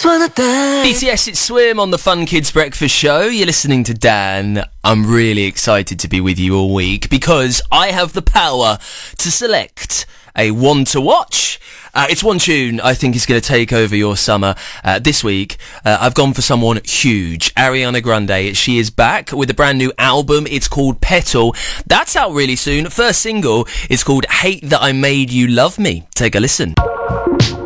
wanna dance. BTS, it's Swim on the Fun Kids Breakfast Show. You're listening to Dan. I'm really excited to be with you all week because I have the power to select a one to watch. It's one tune I think is going to take over your summer. This week, I've gone for someone huge. Ariana Grande. She is back with a brand new album. It's called Petal. That's out really soon. First single is called Hate That I Made You Love Me. Take a listen.